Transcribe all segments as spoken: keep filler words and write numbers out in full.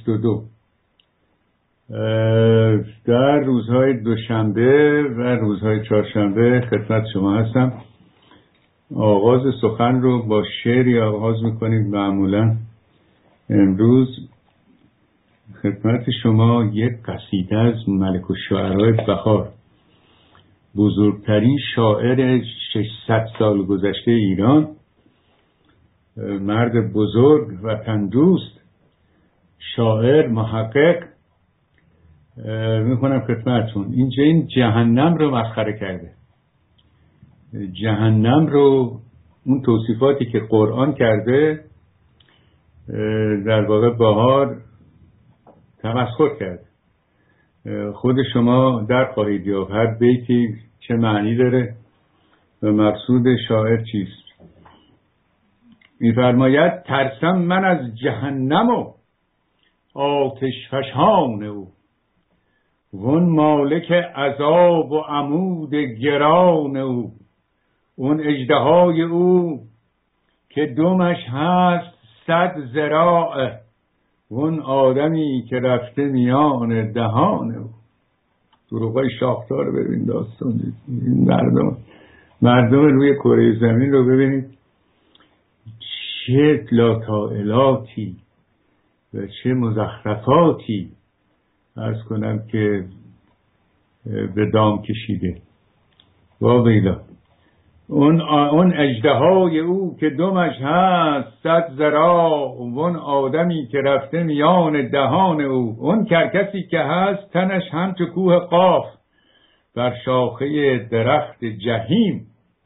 بیست و دو در روزهای دوشنبه و روزهای چهارشنبه خدمت شما هستم. آغاز سخن رو با شعری آغاز میکنیم. معمولا امروز خدمت شما یک قصیده از ملک الشعراء بهار، بزرگترین شاعر ششصد سال گذشته ایران، مرد بزرگ وطن دوست، شاعر، محقق، میخونم خدمتتون. اینجا این جهنم رو مسخره کرده. جهنم رو، اون توصیفاتی که قرآن کرده، در واقع بهار تمسخر کرده. خود شما در خواهید یافت هر بیتی چه معنی داره و مقصود شاعر چیست. می‌فرماید ترسم من از جهنم و آتش فشان او، وون مالک عذاب و عمود گران او، اون اژدهای او که دمش هست صد ذراع، اون آدمی که رفته میان دهان او. دروغای شاخدار رو ببین، داستان این مردم مردم روی کره زمین رو ببینید، چه لاطائلاتی و چه مزخرفاتی عرض کنم که به دام کشیده. واویلا، اون اون اژدهای او که دمش هست صد ذراع، اون آدمی که رفته میان دهان او، اون کرکسی که هست تنش همچو کوه قاف، بر شاخه درخت جهیم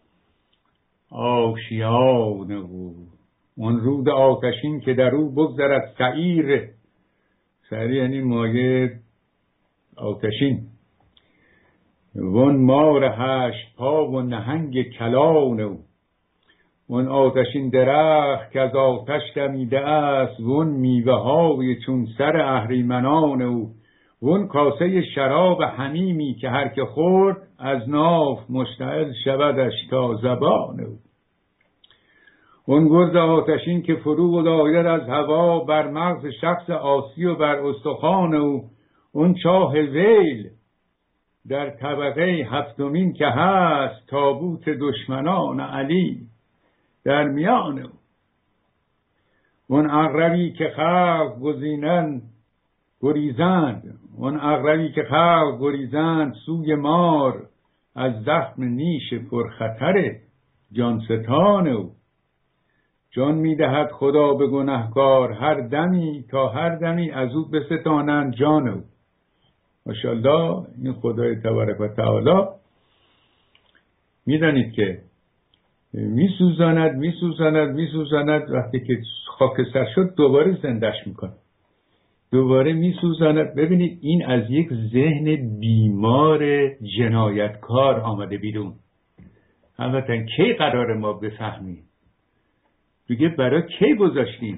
آشیان او، اون رود آتشین که در او بگذرد سعیر، سعیر یعنی مایه آتشین، وون مار هشت پا و نهنگ کلان او، اون آتشین درخت که از آتش دمیده است، وون میوه های چون سر اهریمنان او، وون کاسه شراب حمیمی که هر که خورد از ناف مشتعل شودش تا زبان او، اون گرز آتشین که فرو آید از هوا بر مغز شخص عاصی و بر استخوان او، اون چاه ویل در طبقه هفتمین که هست تابوت دشمنان علی در میان او، اون عقربی که خلق گزینن گریزند، اون عقربی که خلق گریزند سوی مار، از زخم نیش پرخطر جانستان او، جان میدهد خدا به گنهکار هر دمی، تا هر دمی از او بستانند جان او. ماشاءالله، این خدای تبارک و تعالی میدانید که میسوزاند میسوزاند میسوزاند، وقتی که خاکستر شد دوباره زندش میکنه، دوباره میسوزاند. ببینید این از یک ذهن بیمار جنایتکار آمده بیرون. البته کی قرار ما بفهمیم؟ دیگه برای کی گذاشتیم؟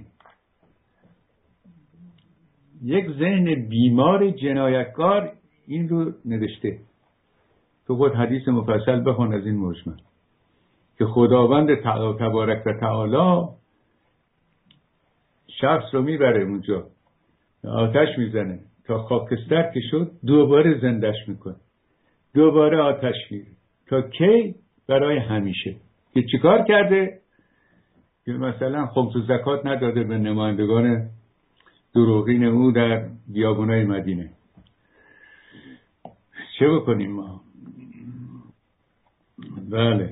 یک ذهن بیمار جنایتکار این رو نوشته. تو خود حدیث مفصل بخون از این مجمل که خداوند تبارک و تعالی شخص رو میبره اونجا، آتش میزنه تا خاکستر که شد دوباره زندش میکنه، دوباره آتش میره. تا کی؟ برای همیشه. که چیکار کرده؟ که مثلا خمس و زکات نداده به نمایندگان دروغین او در بیابونای مدینه. چه بکنیم ما؟ بله.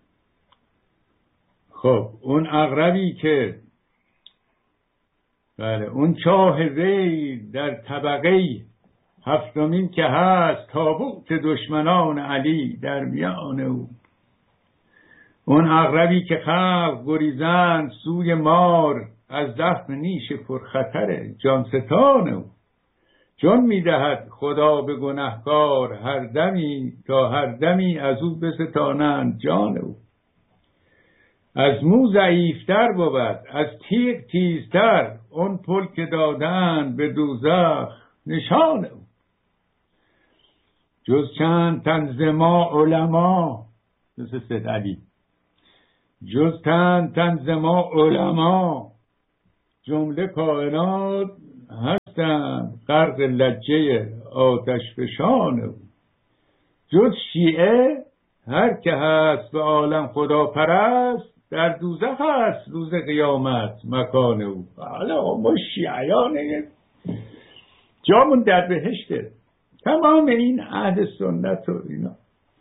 خب اون عقربی که بله اون چاه وی در طبقه هفتمین که هست تابوت دشمنان علی در میان او، اون عقربی که خلق گریزند سوی مار، از زخم نیش پرخطر جانستان او، جان میدهد خدا به گنهکار هر دمی، تا هر دمی از او بستانند جان او، از مو ضعیفتر بود از تیغ تیزتر، اون پل که دادن به دوزخ نشان او، جز چند تن ز ما علما، مثل سید علی، جز چند تن ز ما علما، جمله کائنات هست هستند غرق لجه آتش فشان او. جز شیعه هر که هست به عالم خدا پرست، در دوزخ هست روز قیامت مکان او. حالا ما شیعیانه جامون در بهشته. تمام این اهل سنت و اینا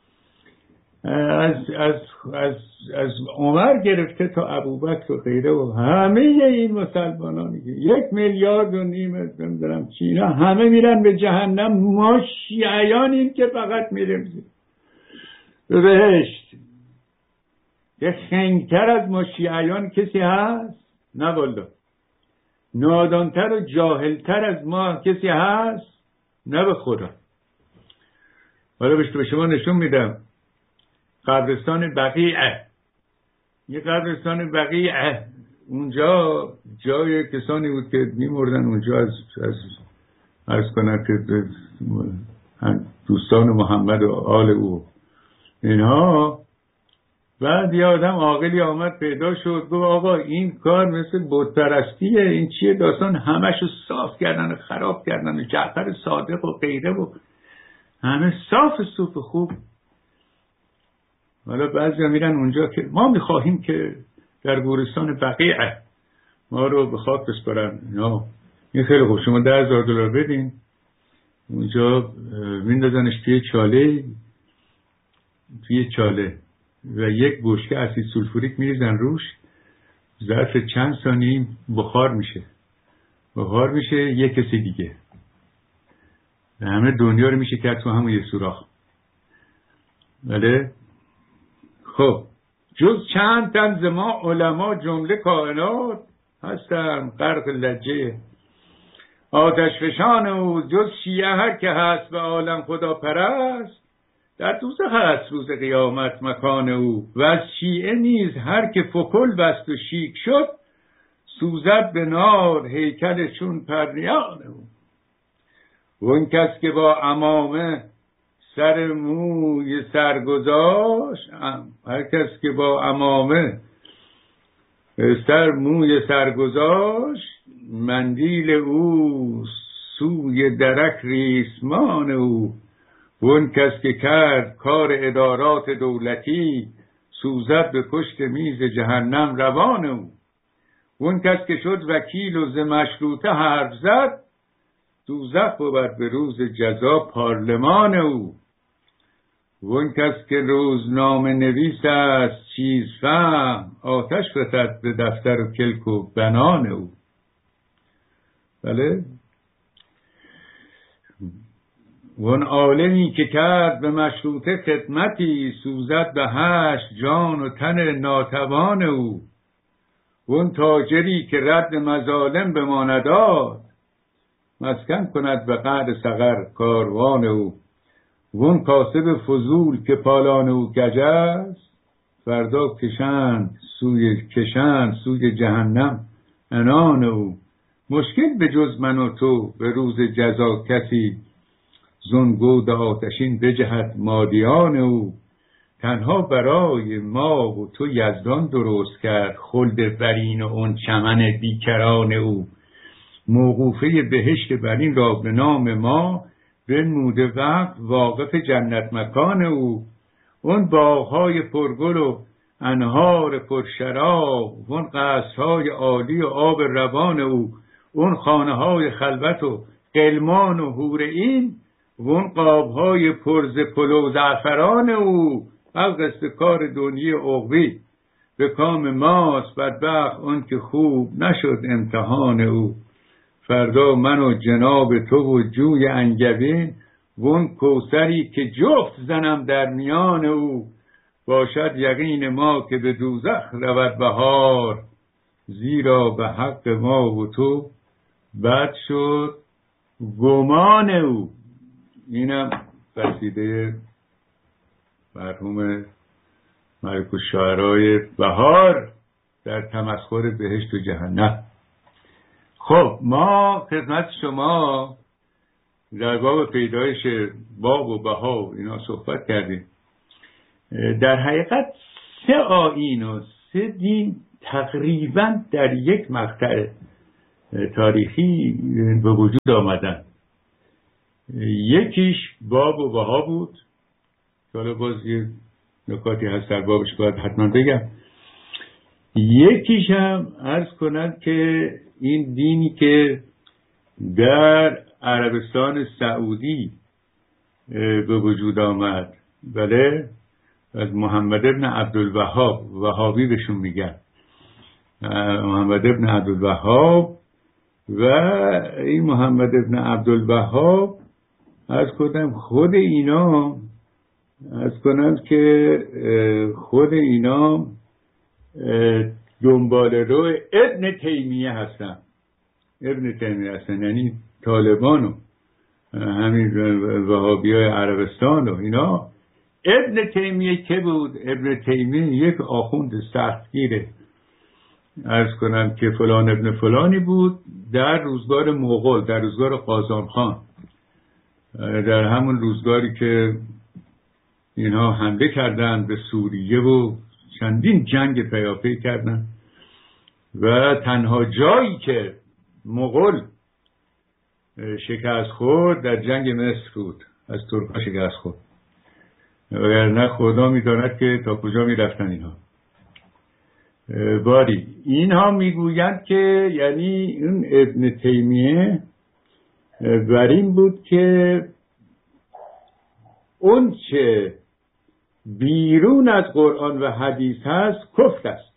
از از از از عمر گرفته تا ابوبکر و غیره و همه این مسلمانانی که یک میلیارد و نیم نمیدونم چی اینا همه میرن به جهنم. ما شیعیانیم که فقط میریم به بهشت. یه خنگتر از ما شیعیان کسی هست؟ نه والله. نادانتر و جاهلتر از ما کسی هست؟ نه به خدا. حالا به شما نشون میدم قبرستان بقیعه. یه قبرستان بقیعه اونجا جای کسانی بود که میمردن اونجا از از عرض کنم که دوستان محمد و آل او اینها. بعد یه آدم عاقلی آمد پیدا شد گفت آقا این کار مثل بت پرستیه، این چیه داستان؟ همشو صاف کردن و خراب کردن و جعفر صادق و غیره و همه صاف صوف خوب. حالا بعضی میرن اونجا که ما میخواهیم که در گورستان بقیعه ما رو به خاک بسپارن. نه این خیلی خوب، شما ده هزار دلار بدین اونجا میندازنش توی چاله توی چاله و یک بشکه اسید سولفوریک میریزن روش، ظرف چند ثانیه بخار میشه بخار میشه یک کسی دیگه همه دنیا رو میشه کرد تو همون یه سوراخ. بله خب جز چند تن ز ما علما جمله کائنات هستن غرق لجه آتش فشان او. جز شیعه هر که هست به عالم خدا پرست، در دوزخ هست روز قیامت مکان او. و از شیعه نیز هر که فکل بست و شیک شد، سوزد به نار هیکل چون پرنیان او. و این کس که با عمامه سر موی سرگذاشت، هر کس که با عمامه سر موی سرگذاشت، مندیل او سوی درک ریسمان او. و اون کس که کرد کار ادارات دولتی، سوزد به پشت میز جهنم روان او. و اون کس که شد وکیل و ز مشروطه حرف زد، دوزخ بود به روز جزا پارلمان او. و اون کس که روزنامه نویس است چیز فهم، آتش فتد به دفتر و کلک و بنان او. بله و اون عالمی که کرد به مشروطه خدمتی، سوزد به هشت جان و تن ناتوان او. و اون تاجری که رد مظالم به ما نداد، مسکن کند به قعر سقر کاروان او. و اون کاسب فضول که پالان او گج است، فردا کشند سوی کشند سوی جهنم عنان او. مشکل به جز من و تو به روز جزا کسی، زنگود آتشین بجهد مادیان او. تنها برای ما و تو یزدان درست کرد، خلد برین و اون چمن بیکران او. موقوفه بهشت برین را به نام ما، بنموده وقت واقف جنت مکان او. اون باغهای پرگل و انهار پرشراب، اون قصرهای عالی و آب روان او. اون خانه‌های خلوت و غلمان و حور عین، و اون قابهای پرز پلو زعفران او. القصد کار دنیی عقبی به کام ماست، بدبخت اون که خوب نشد امتحان او. فردا من و جناب تو و جوی انگبین، و اون کوثری که جفت زنم در میان او. باشد یقین ما که به دوزخ رود بهار، زیرا به حق ما و تو بد شد گمان او. اینم قصیده مرحوم ملک الشعرای بهار در تمسخر بهشت و جهنم. خب ما خدمت شما در باب پیدایش باب و بها و اینا صحبت کردیم. در حقیقت سه آیین و سه دین تقریبا در یک مقطع تاریخی به وجود آمدن. یکیش باب و بها بود، حالا باز یه نکاتی هست در بابش باید حتما بگم. یکیش هم عرض کنند که این دینی که در عربستان سعودی به وجود آمد، بله، از محمد ابن عبدالوهاب، وهابی بهشون میگن، محمد ابن عبدالوهاب. و این محمد ابن عبدالوهاب از کنم خود اینا از کنم که خود اینا دنبال رو ابن تیمیه هستن. ابن تیمیه هستن یعنی طالبان و همین وهابی های عربستان و اینا. ابن تیمیه که بود؟ ابن تیمیه یک آخوند سختگیره، عرض کنم که فلان ابن فلانی بود در روزگار مغول، در روزگار قازان خان، در همون روزگاری که اینها حمله کردن به سوریه و چندین جنگ پیاپی کردن و تنها جایی که مغول شکست خورد در جنگ مصر بود، از ترک‌ها شکست خورد، وگرنه خدا می‌داند که تا کجا می‌رفتن اینها. باری اینها میگویند که یعنی اون ابن تیمیه بر این بود که اون چه بیرون از قرآن و حدیث هست کفر است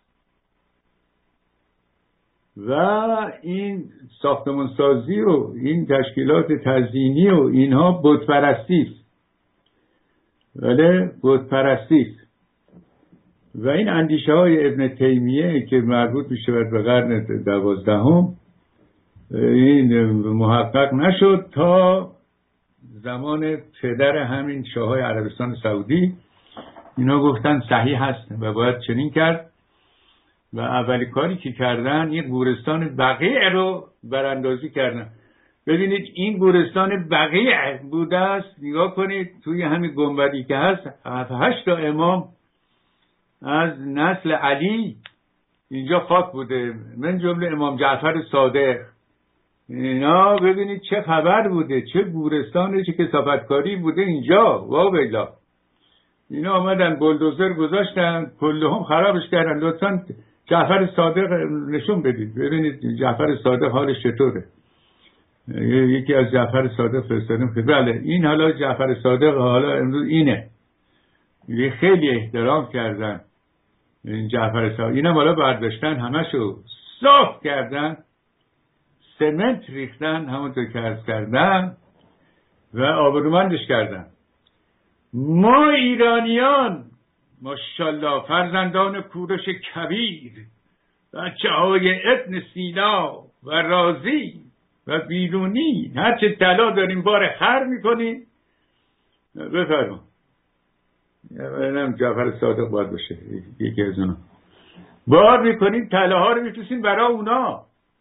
و این ساختمان سازی و این تشکیلات تزیینی و اینها بت پرستی است. بله، بت پرستی است. و این اندیشه های ابن تیمیه که مربوط میشه به قرن دوازدهم این محقق نشد تا زمان پدر همین شاههای عربستان سعودی. اینا گفتن صحیح هست و باید چنین کرد و اولی کاری که کردن این گورستان بقیع رو براندازی کردن. ببینید این گورستان بقیع بوده است، نگاه کنید توی همین گنبدی که هست هشت تا امام از نسل علی اینجا خاک بوده، من جمله امام جعفر صادق. اینا ببینید چه خبر بوده، چه گورستان، چه کثافتکاری بوده اینجا. واویلا اینا آمدن بلدوزر گذاشتن کلهم خرابش کردن. لطفاً جعفر صادق نشون بدید ببینید جعفر صادق حالش چطوره. یکی از جعفر صادق فرستادیم که بله این حالا جعفر صادق حالا امروز اینه. خیلی احترام کردن این جعفر صادق. اینم حالا برداشتن همشو صاف کردن، سمنت ریختن همونطور که عرض کردن و آبرومندش کردن. ما ایرانیان ماشاءالله فرزندان کوروش کبیر، بچه های ابن سینا و رازی و بیرونی هرچه طلا داریم بار خر میکنیم. بفرما اینم جعفر صادق باید باشه یکی از اونا. بار میکنیم طلاها رو میفرستیم برای اونا.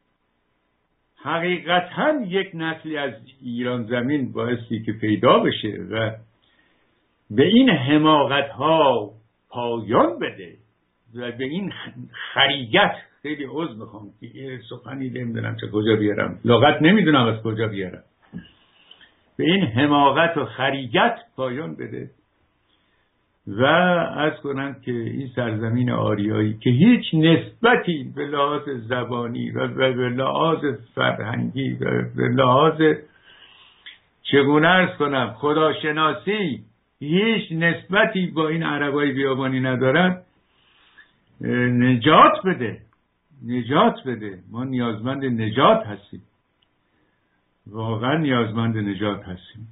حقیقتا یک نسلی از ایران زمین بایستی که پیدا بشه و به این حماقت ها پایان بده و به این خریت. خیلی عذر میخوام که یه سخنی نمیدونم چه کجا بیارم، لغت نمیدونم از کجا بیارم. به این حماقت و خریت پایان بده و عرض کنم که این سرزمین آریایی که هیچ نسبتی به لحاظ زبانی و به لحاظ فرهنگی و به لحاظ چگونه عرض کنم خداشناسی هیچ نسبتی با این عربای بیابانی ندارد، نجات بده، نجات بده. ما نیازمند نجات هستیم، واقعا نیازمند نجات هستیم.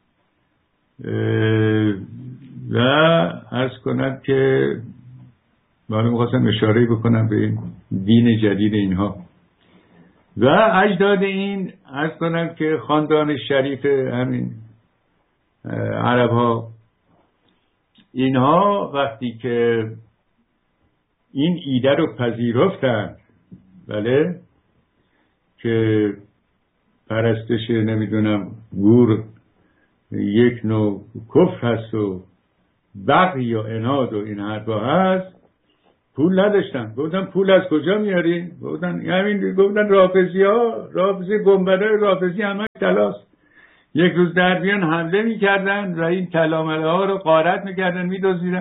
و عرض کنم که من می‌خواستم اشاره بکنم به این دین جدید اینها و اجداد این. عرض کنم که خاندان شریف همین عرب ها، اینها وقتی که این ایده رو پذیرفتن، بله، که پرستش نمیدونم گور یک نوع کفر هست و بغی و عناد و این حرفا هست، پول نداشتن. گفتن پول از کجا میاری؟ گفتن همین، گفتن رافضی ها، رافضی گنبده رافضی همه طلاست. یک روز در بیان حمله میکردن و این طلامله ها رو غارت میکردن، میدزدیدن.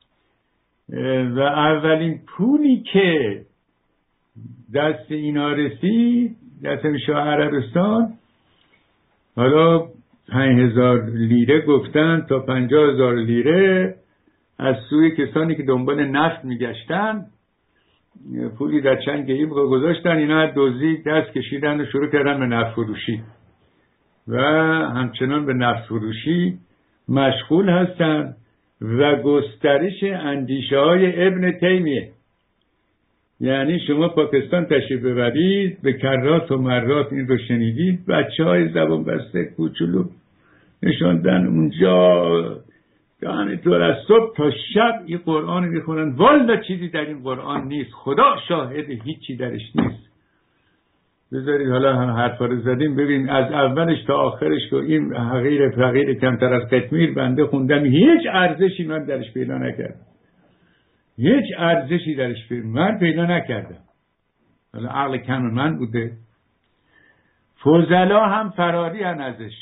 و اولین پولی که دست اینا رسید، دست شاه عربستان، حالا پنج هزار لیره گفتن تا پنجاه هزار لیره از سوی کسانی که دنبال نفت میگشتن، پولی در چنگ ایب گذاشتن. اینا دزدی دست کشیدن و شروع کردن به نفت فروشی و همچنان به نفت فروشی مشغول هستن و گسترش اندیشه های ابن تیمیه. یعنی شما پاکستان تشریف ببرید، به کرات و مرات این رو شنیدید، بچه های زبان بسته کوچولو نشاندن اونجا یعنی طور از صبح تا شب این قرآن میخونن. والا چیزی در این قرآن نیست، خدا شاهد هیچی درش نیست. بذارید حالا هم حرفا رو زدیم ببین از اولش تا آخرش که این حقیر فقیر کمتر از قطمیر بنده خوندم، هیچ ارزشی من درش پیدا نکردم، هیچ ارزشی درش پیدا من پیدا نکردم. حالا عقل کم من بوده. فضلا هم فراری هن ازش.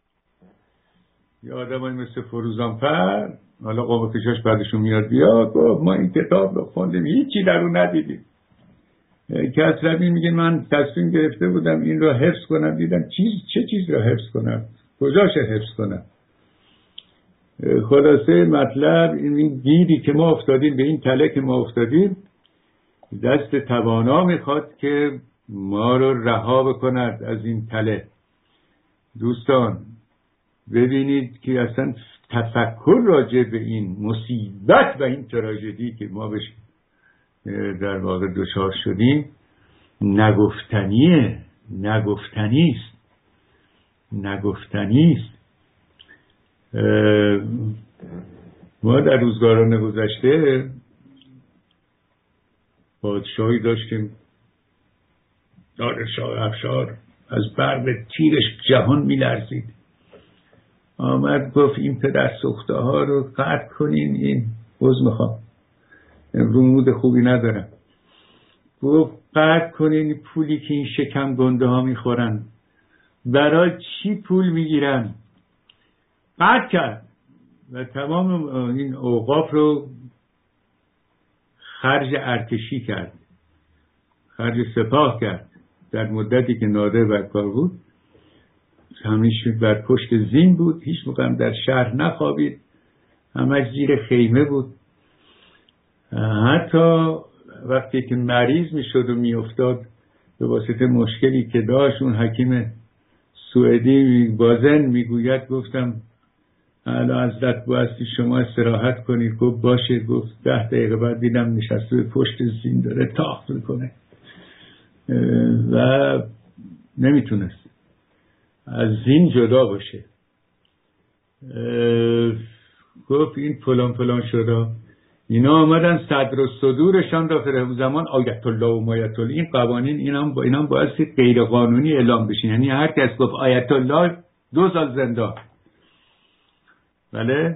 یه آدمایی مثل فروزانفر، حالا قوم کشاش بعدشون میاد بیاد گفت ما این کتاب رو خوندیم هیچی در اون ندیدیم. کسروی میگه من تصمیم گرفته بودم این رو حفظ کنم، دیدم چیز چه چیز رو حفظ کنم، کجاش حفظ کنم. خلاصه مطلب این گیری که ما افتادیم، به این تله که ما افتادیم، دست توانا میخواد که ما رو رها بکند از این تله. دوستان ببینید که اصلا تفکر راجع به این مصیبت و این تراژدی که ما بهش در واقع دچار شدیم نگفتنیه، نگفتنیست نگفتنیست. ما در روزگاران گذشته پادشاهی داشتیم، نادرشاه افشار، از برق تیرش جهان میلرزید. آمد گفت این پدر سوخته ها رو قطع کنین، این عذر میخوام رمود خوبی ندارم، گفت قطع کنین پولی که این شکم گنده ها میخورن، برای چی پول میگیرن؟ قطع کرد و تمام این اوقاف رو خرج ارتشی کرد، خرج سپاه کرد. در مدتی که نادر بر کار بود همیشه بر پشت زین بود، هیچ موقع هم در شهر نخوابید، همش زیر خیمه بود. حتی وقتی که مریض میشد و میافتاد به واسطه مشکلی که داشت، اون حکیم سوئدی بازن میگوید گفتم اعلی حضرت بایستی شما استراحت کنید. گفت باشه. گفت ده دقیقه بعد دیدم نشسته به پشت زین داره تاخت میکنه و نمیتونست از زین جدا باشه. گفت این فلان فلان شده. اینا آمدن صدر و صدورشان را فرمود زمان آیت الله و مایت الله، این قوانین اینام با اینام بایستی غیر قانونی اعلام بشین. یعنی هر کس گفت آیت الله دو سال زندان. بله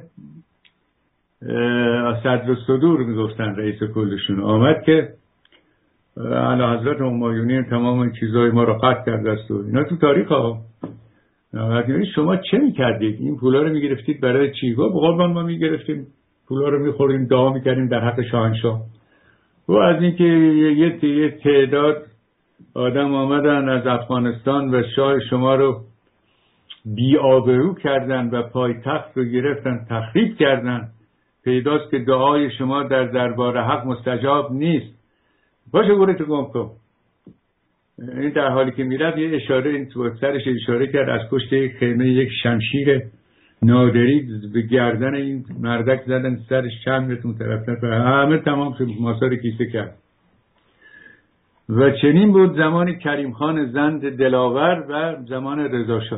صدر و صدور میگفتن رئیس کلشون. آمد که اعلی حضرت همایونی تمام این چیزای ما رو قطع کرده است و اینا تو تاریخ ها. شما چه میکردید؟ این پولا رو میگرفتید برای چی؟ گفت قربان ما میگرفتیم پولا رو میخوریم دعا میکردیم در حق شاهنشاه. و از اینکه یه یه تعداد آدم آمدن از افغانستان و شاه شما رو بی‌آبرو کردن و پایتخت رو گرفتن تخریب کردن، پیداست که دعای شما در دربار حق مستجاب نیست. باشه برو تو گم کن. این در حالی که میرفت یه اشاره این تو سرش اشاره کرد، از پشت خیمه یک شمشیر نادری به گردن این مردک زدن، سرش چند اون طرف و همه تمام شد، ماسار کیسه کرد. و چنین بود زمان کریم خان زند دلاور و زمان رضا شاه.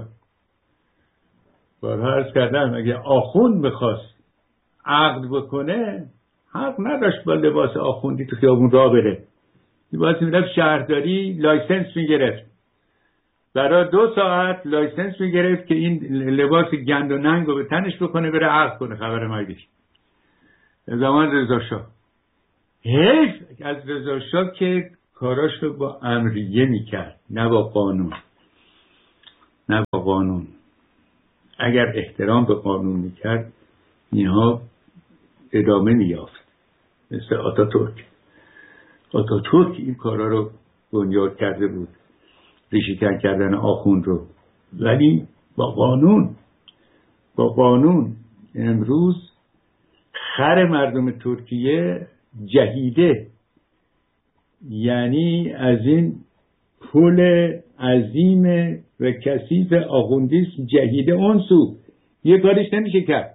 بارها عرض کردم اگه آخوند بخواست عقد بکنه حق نداشت با لباس آخوندی تو خیابون راه بره. لباس میرفت شهرداری لایسنس میگرفت، برای دو ساعت لایسنس میگرفت که این لباس گند و ننگ رو به تنش بکنه بره عقد کنه خبر مرگش. زمان رضا شاه حیف از رضا شاه که کاراش رو با امریه میکرد، نه با قانون. نه با قانون. اگر احترام به قانون میکرد اینها ادامه میافت، مثل آتاتورک. آتاتورک این کارا رو بنیاد کرده بود، ریشه‌کن کردن آخوند رو، ولی با قانون. با قانون. امروز خر مردم ترکیه جهیده، یعنی از این پول عظیم و کثیف آخوندیسم جهیده اون سو یه کارش نمیشه کرد.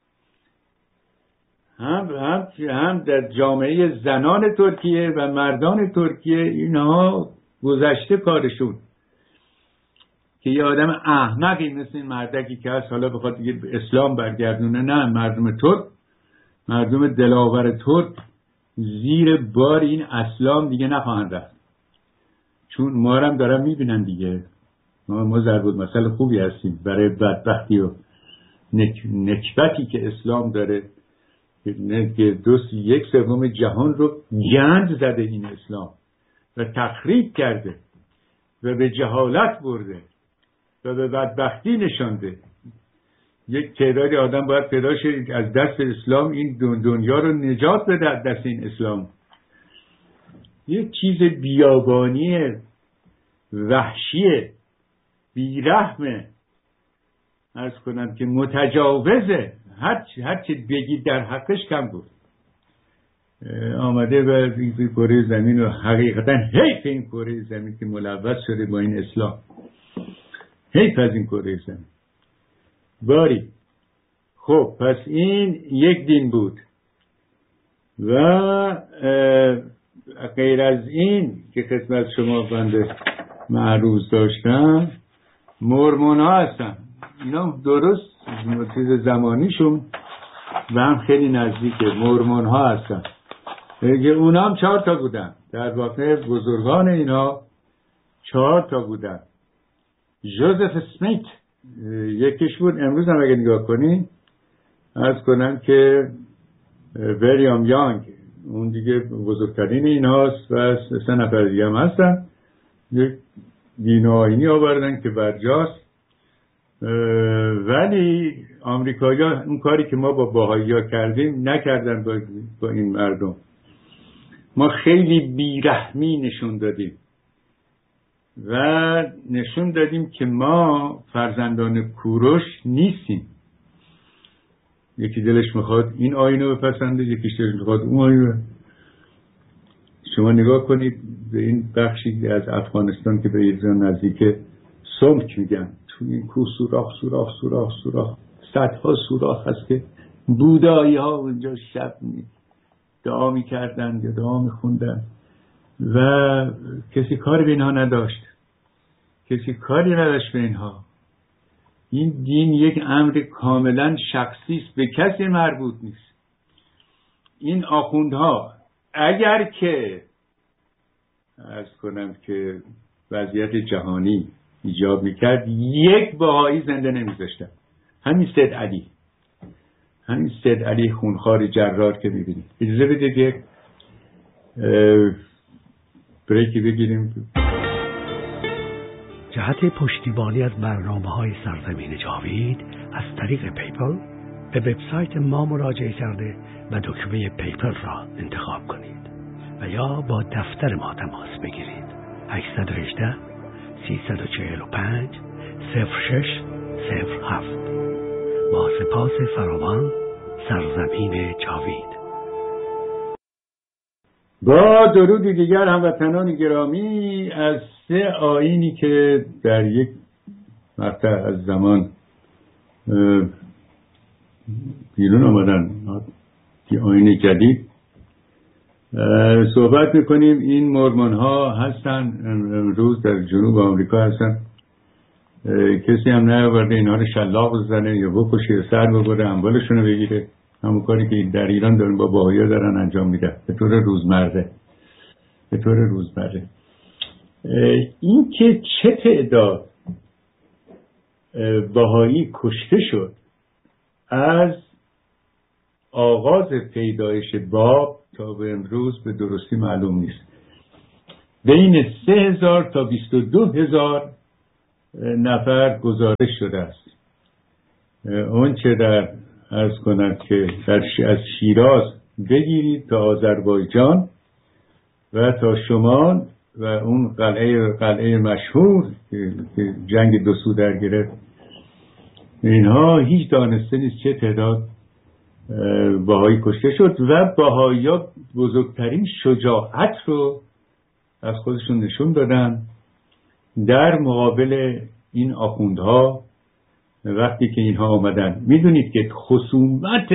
هم هم هم در جامعه زنان ترکیه و مردان ترکیه اینها گذشته کارشون، که یه آدم احمقی مثل این مردکی که هست حالا بخواد دیگه اسلام برگردونه. نه، مردم ترک، مردم دلاور ترک زیر بار این اسلام دیگه نخواهند رفت، چون ما هم دارن میبینن دیگه. ما ما ضرب المثل خوبی هستیم برای بدبختی و نک... نکبتی که اسلام داره، که دوست یک سوم جهان رو گند زده این اسلام و تخریب کرده و به جهالت برده و به بدبختی نشانده. یک تعدادی آدم باید پیدا شد از دست اسلام این دنیا رو نجات بده از دست این اسلام. یک چیز بیابانی وحشی بیرحمه، عرض کنم که متجاوزه، هر هر چی بگید در حقش کم بود. آمده و کره زمین و حقیقتا حیف این کره زمین که ملوث شده با این اسلام، حیف از این کره زمین. باری خب پس این یک دین بود و غیر از این که خدمت شما بنده معروض داشتم، مورمون ها هستن. اینا درست چیز زمانیشون و هم خیلی نزدیکه. مورمون ها هستن که اونا هم چهار تا بودن، در واقع بزرگان اینا چهار تا بودن. جوزف اسمیت یکیش بود. امروز هم اگه نگاه کنین عرض کنم که ویلیام یانگ اون دیگه بزرگترین این هاست و سه نفر دیگه هم هستن. یک دین آیینی آوردن که برجاست، ولی آمریکایی ها اون کاری که ما با باهایی ها کردیم نکردن با, با این مردم. ما خیلی بیرحمی نشون دادیم و نشون دادیم که ما فرزندان کوروش نیستیم. یکی دلش میخواد این آیینو بپسنده، یکیش دلش میخواد اون آیینو. شما نگاه کنید به این بخشی از افغانستان که به ایران نزدیک سمک میگن، تو این کوه سوراخ سوراخ سوراخ سوراخ صدها سوراخ هست که بودایی ها اونجا شب دعا میکردن یا دعا میخوندن و کسی کاری به اینها نداشت، کسی کاری نداشت به اینها. این دین یک امر کاملا شخصی است، به کسی مربوط نیست. این آخوندها اگر که عرض کنم که وضعیت جهانی ایجاب میکرد یک بهایی زنده نمیذاشتن. همین سید علی، همین سید علی خونخوار جرار که میبینید. اجازه بدید یک بریکی بگیریم. جهت پشتیبانی از برنامه‌های سرزمین جاوید از طریق پیپل به وبسایت ما مراجعه کرده و دکمه پیپل را انتخاب کنید و یا با دفتر ما تماس بگیرید. هشت یک هشت سه چهار پنج صفر شش صفر هفت. با سپاس فراوان، سرزمین جاوید. با درودی دیگر هموطنان گرامی از سه آیینی که در یک مقطع از زمان بیرون آمدن، که آیین جدید صحبت میکنیم. این مورمون ها هستن، امروز در جنوب آمریکا هستن. کسی هم نیاورده اینها رو شلاق بزنه یا بکشه، سر ببره، اموالشون رو بگیره. همون کاری که در ایران دارن با باهایا دارن انجام میدن به طور روزمره. به طور روزمره این که چه تعداد باهایی کشته شد از آغاز پیدایش باب تا به امروز به درستی معلوم نیست. بین سه هزار تا بیست و دو هزار نفر گزارش شده است. اون چه در عرض کنند که در از شیراز بگیرید تا آذربایجان و تا شمال و اون قلعه قلعه مشهور که جنگ دو سو در گرفت، اینها هیچ دانسته نیست چه تعداد بهایی کشته شد و بهایی‌ها بزرگترین شجاعت رو از خودشون نشون دادن در مقابل این آخوندها. وقتی که اینها آمدن، میدونید که خصومت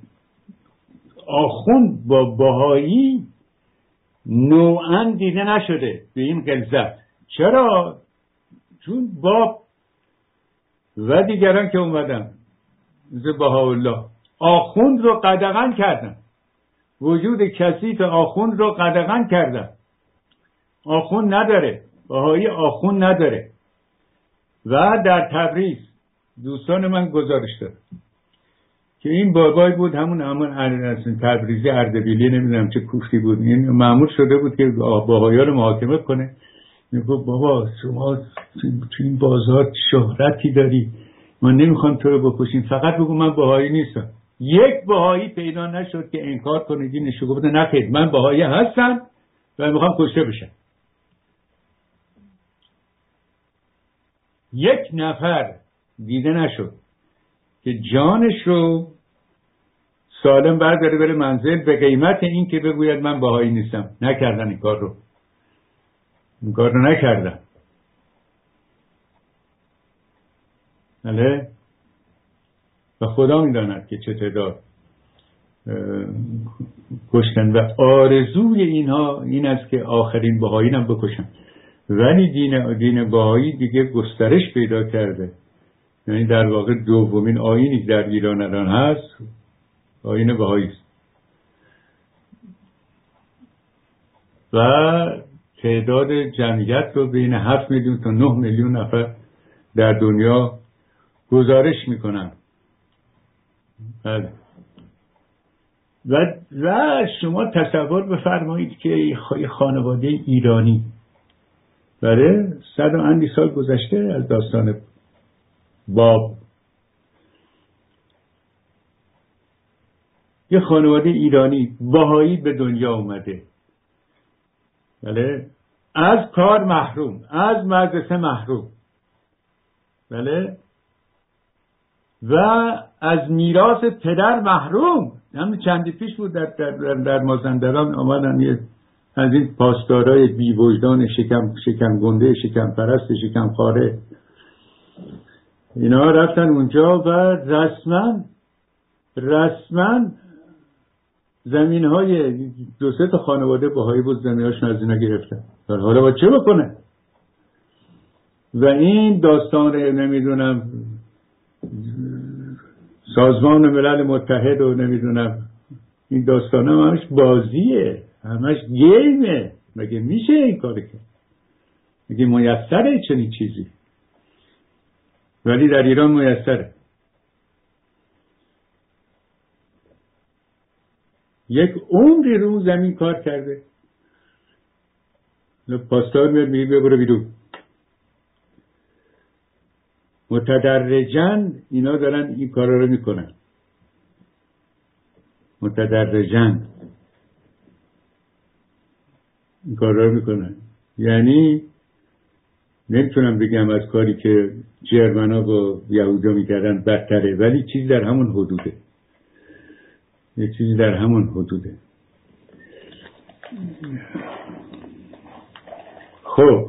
آخوند با بهایی نوعاً دیده نشده به این غلظت. چرا؟ چون باب و دیگران که اومدن مثل بهاءالله آخوند رو قدغن کردن، وجود کثیف آخوند رو قدغن کردن. آخوند نداره، بهایی آخوند نداره. و در تبریز دوستان من گزارش داد که این بابای بود، همون همون تبریزی اردبیلی، نمیدونم چه کوفتی بود، این مأمور شده بود که بهایی‌ها رو محاکمه کنه. میگفت بابا شما تو این بازار شهرتی داری، ما نمیخوام تو رو بکشیم، فقط بگو من بهایی نیستم. یک بهایی پیدا نشد که انکار کنه دینش، گفت نخیر من بهایی هستم و میخوام کشته بشم. یک نفر دیده نشد که جانش رو سالم برداره بره منزل به قیمت این که بگوید من بهایی نیستم. نکردن این کار رو، این کار رو نکردن. بله، و خدا میداند که چه تعداد کشتن و آرزوی اینها این است که آخرین بهایی هم بکشن. ولی دین دین بهایی دیگه گسترش پیدا کرده، یعنی در واقع دومین آیینی در ایران الان هست آیین بهایی است و تعداد جمعیت رو بین هفت میلیون تا نه میلیون نفر در دنیا گزارش میکنن. بله. و و شما تصور بفرمایید که یه خانواده ایرانی بله صد و اندی سال گذشته از داستان باب، یه خانواده ایرانی بهایی به دنیا اومده، بله، از کار محروم، از مدرسه محروم، بله، و از میراث پدر محروم. همین چندی پیش بود در, در, در, در مازندران آمدن یه از این پاسدارای بی وجدان شکم شکم گنده شکم پرست شکم خاره، اینا رفتن اونجا و رسما رسما زمین های دو سه تا خانواده بهایی بود زمیناشون از اینا گرفتن. حالا با چه بکنه؟ و این داستان نمیدونم سازمان ملل متحد و نمیدونم این داستان هم همش بازیه، همش گیمه. مگه میشه این کاری که مگه میسره چنین چیزی؟ ولی در ایران میسره. یک عمری رو زمین کار کرده، پاسدار میاد میگه بیا برو بیرون. متدرجاً اینا دارن این کارا رو میکنن، متدرجاً این کارا رو میکنن. یعنی نمیتونم بگم از کاری که جرمنا با یهودا میکردن بدتره، ولی چیزی در همون حدوده، یه چیزی در همون حدوده. خب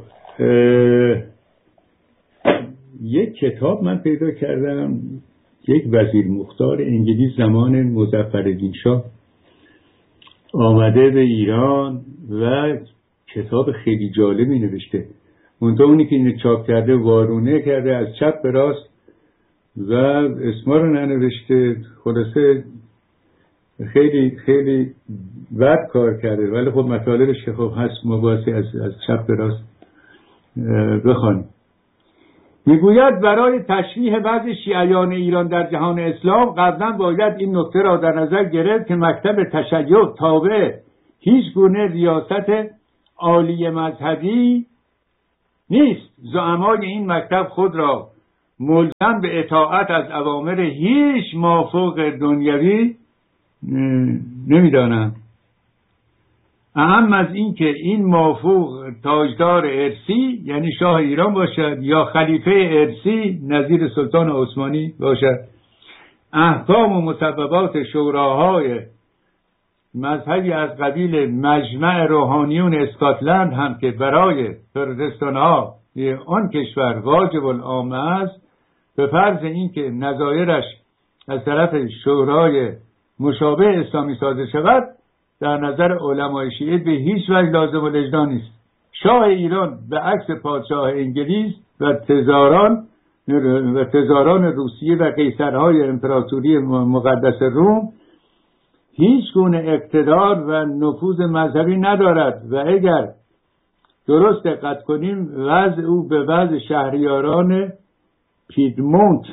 یک کتاب من پیدا کردم، یک وزیر مختار انگلیس زمان مظفرالدین شاه آمده به ایران و کتاب خیلی جالبی نوشته. منتها اونی که اینو چاپ کرده وارونه کرده از چپ به راست و اسما رو ننوشته. خلاصه خیلی خیلی بد کار کرده، ولی خب مطالبش که خب هست مباحثی از از چپ به راست بخوانیم. میگوید برای تشریح وضع شیعیان ایران در جهان اسلام قبلا باید این نکته را در نظر گرفت که مکتب تشیع تابع هیچ گونه ریاست عالی مذهبی نیست. زعمای این مکتب خود را ملزم به اطاعت از اوامر هیچ مافوق دنیوی نمیدانند. اهم از این که این مافوق تاجدار ارسی یعنی شاه ایران باشد یا خلیفه ارسی نظیر سلطان عثمانی باشد. احکام و مسببات شوراهای مذهبی از قبیل مجمع روحانیون اسکاتلند هم که برای پروتستان ها آن کشور واجب العامه است، به فرض اینکه نظایرش از طرف شورای مشابه اسلامی صادر شود، در نظر علمای شیعه به هیچ وجه لازم الاجرا نیست. شاه ایران به عکس پادشاه انگلیس و تزاران و تزاران روسیه و قیصرهای امپراتوری مقدس روم هیچ گونه اقتدار و نفوذ مذهبی ندارد و اگر درست دقت کنیم وضع او به وضع شهریاران پیدمونت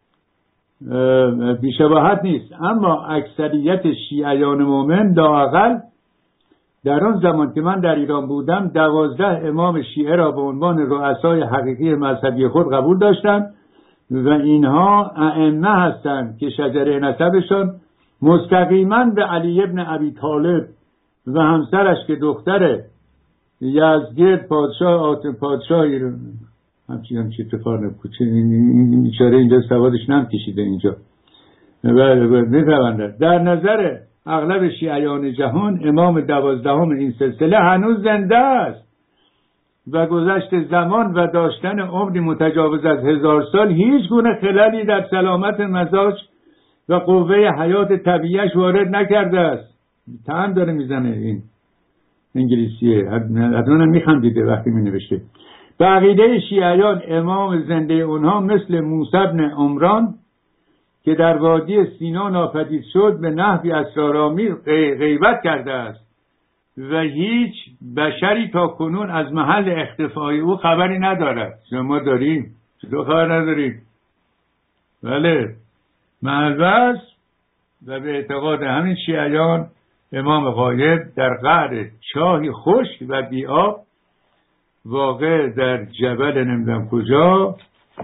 بیشباهت نیست. اما اکثریت شیعیان مومن لااقل در آن زمان که من در ایران بودم دوازده امام شیعه را به عنوان رؤسای حقیقی مذهبی خود قبول داشتند و اینها ائمه هستند که شجره نسبشان مستقیما به علی ابن ابی طالب و همسرش که دختر یزدگرد پادشاه آتن پادشاه همچین همچی اتفاق نبوده، این بیچاره اینجا سوادش نم کشیده اینجا می‌فهمند. در نظر اغلب شیعیان جهان امام دوازدهم این سلسله هنوز زنده است و گذشت زمان و داشتن عمری متجاوز از هزار سال هیچ گونه خللی در سلامت مزاج و قوه حیات طبیعیش وارد نکرده است. تهم داره میزنه این انگلیسیه، حتما میخندیده وقتی مینوشته. به عقیده شیعیان امام زنده اونها مثل موسی بن عمران که در وادی سینا ناپدید شد به نحوی اسرارآمیز غیبت کرده است و هیچ بشری تا کنون از محل اختفای او خبری ندارد. شما داریم؟ چطور خبر نداریم؟ بله، محلبس و به اعتقاد همین شیعیان امام غایب در قعر چاهی خشک و بی‌آب واقع در جبل نمیدونم کجا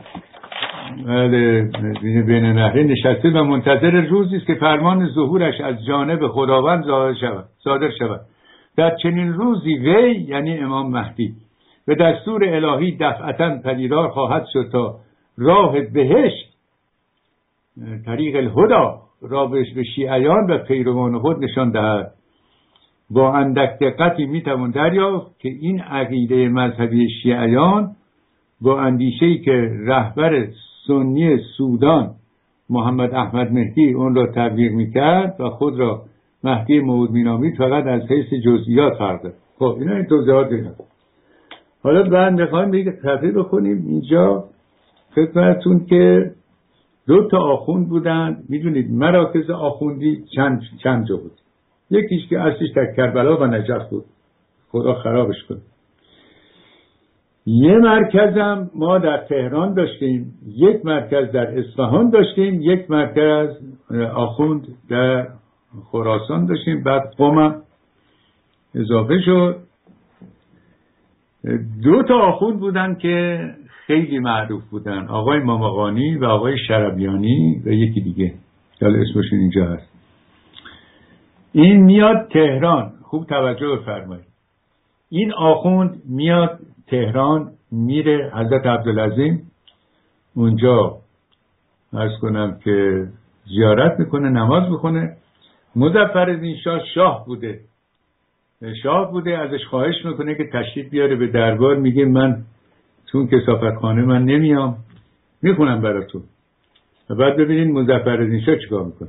بین نهرین نشسته و منتظر روزی است که فرمان ظهورش از جانب خداوند ظاهر شود صادر شود. در چنین روزی وی یعنی امام مهدی به دستور الهی دفعتاً پدیدار خواهد شد تا راه بهشت طریق الهدا را به شیعیان و پیروان خود نشان دهد. با اندک دقتی میتوان دریافت که این عقیده مذهبی شیعیان با اندیشه‌ای که رهبر سنی سودان محمد احمد مهدی اون را تبلیغ میکرد و خود را مهدی موعود مینامید فقط از حیث جزئیات فرق دارد. خب اینا این توضیحات دیدم. حالا بعد میخوایم یک صفحه بخونیم اینجا خدمتتون که دو تا آخوند بودند. میدونید مراکز آخوندی چند چند جا بود. یکیش که اصلش در کربلا و نجف بود، خدا خرابش کنه. یه مرکزم ما در تهران داشتیم، یک مرکز در اصفهان داشتیم، یک مرکز آخوند در خراسان داشتیم. بعد قم اضافه شد. دو تا آخوند بودن که خیلی معروف بودن، آقای ماماقانی و آقای شربیانی و یکی دیگه حالا اسمشون اینجا هست. این میاد تهران، خوب توجه بفرمایید. این آخوند میاد تهران، میره حضرت عبدالعظیم اونجا عرض کنم که زیارت میکنه، نماز میکنه. مظفرالدین شاه شاه بوده شاه بوده ازش خواهش میکنه که تشریف بیاره به دربار. میگه من چون کثافتخانه من نمیام، میخونم براتون و بعد ببینید مظفرالدین شاه چیکار میکنه.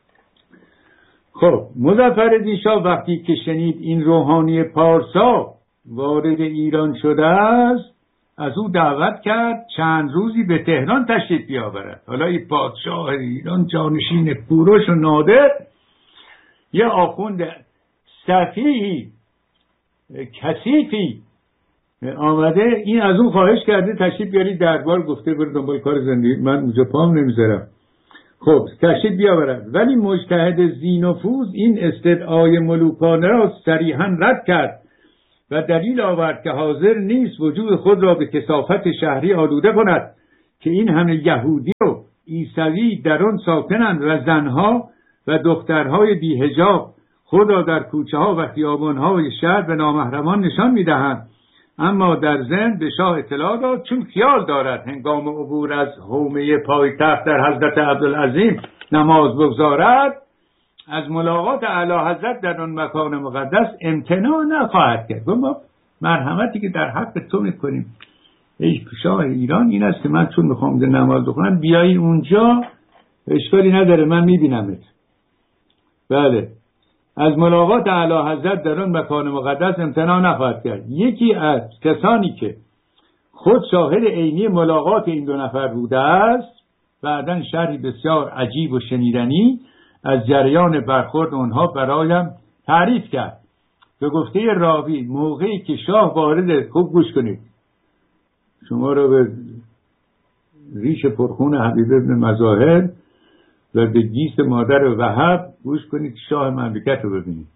خب مظفرالدین شاه وقتی که شنید این روحانی پارسا وارد ایران شده است، از او دعوت کرد چند روزی به تهران تشریف بیاورد. حالا این پادشاه ایران جانشین کوروش و نادر یه آخوند سفیهی کثیفی آمده این از اون خواهش کرده تشریف بیارید دربار، گفته برو دنبال کار زندگی، من اونجا پام نمیذارم. خب تشریف بیاورد. ولی مجتهد ذینفوذ این استدعای ملوکانه را صریحا رد کرد و دلیل آورد که حاضر نیست وجود خود را به کثافت شهری آلوده کند که این همه یهودی و عیسوی در آن ساکنند و زنها و دخترهای بی‌حجاب خود را در کوچه ها و خیابان های شهر به نامحرمان نشان می‌دهند. اما در ضمن به شاه اطلاع داد چون خیال دارد هنگام عبور از حومه پایتخت در حضرت عبدالعظیم نماز بگذارد، از ملاقات اعلی حضرت در آن مکان مقدس امتناع نخواهد کرد. ما مرحمتی که در حق تو میکنیم ای شاه ایران این است که من چون میخوام نماز بخونم بیایی اونجا، اشکالی نداره، من میبینمت. بله، از ملاقات اعلی حضرت در آن مکان مقدس امتناع نخواهد کرد. یکی از کسانی که خود شاهد عینی ملاقات این دو نفر بوده است بعداً شرحی بسیار عجیب و شنیدنی از جریان برخورد اونها برایم تعریف کرد. به گفته راوی موقعی که شاه وارد، خوب گوش کنید، شما را به ریش پرخون حبیب ابن مظاهر و به گیس مادر وهب گوش کنید، شاه مملکت رو ببینید.